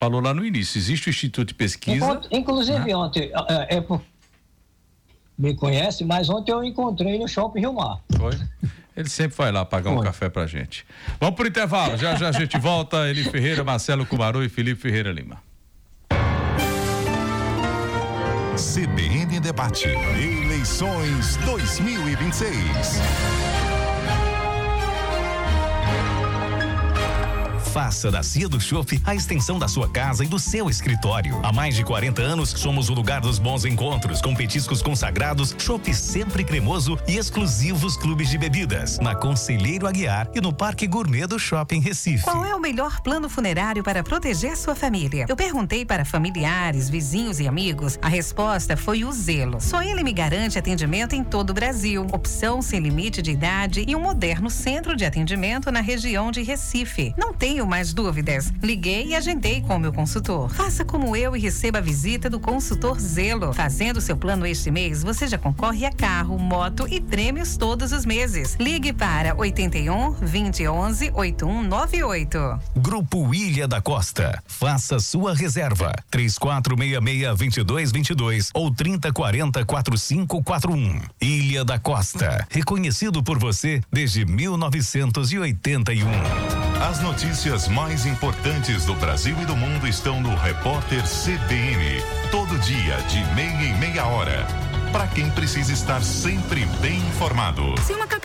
falou lá no início, existe o Instituto de Pesquisa. Inclusive ontem, me conhece, mas ontem eu encontrei no Shopping Rio Mar. Foi? Ele sempre vai lá pagar um café pra gente. Vamos pro intervalo, já a gente volta. Eli Ferreira, Marcelo Cumaru e Felipe Ferreira Lima. CBN Debate, eleições 2026. Faça da Cia do Chopp a extensão da sua casa e do seu escritório. Há mais de 40 anos, somos o lugar dos bons encontros, com petiscos consagrados, chopp sempre cremoso e exclusivos clubes de bebidas. Na Conselheiro Aguiar e no Parque Gourmet do Shopping Recife. Qual é o melhor plano funerário para proteger sua família? Eu perguntei para familiares, vizinhos e amigos. A resposta foi o Zelo. Só ele me garante atendimento em todo o Brasil. Opção sem limite de idade e um moderno centro de atendimento na região de Recife. Não tenho mais dúvidas. Liguei e agendei com o meu consultor. Faça como eu e receba a visita do consultor Zelo. Fazendo seu plano este mês, você já concorre a carro, moto e prêmios todos os meses. Ligue para 81 2011 8198. Grupo Ilha da Costa. Faça sua reserva. 3466-2222 ou 3040-4541. Ilha da Costa. Reconhecido por você desde 1981. As notícias mais importantes do Brasil e do mundo estão no Repórter CBN. Todo dia, de meia em meia hora. Para quem precisa estar sempre bem informado.